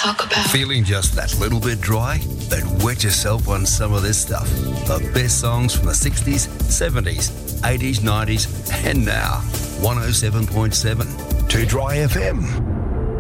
talk about. Feeling just that little bit dry? Then wet yourself on some of this stuff. The best songs from the 60s, 70s, 80s, 90s, and now. 107.7 To Dry FM.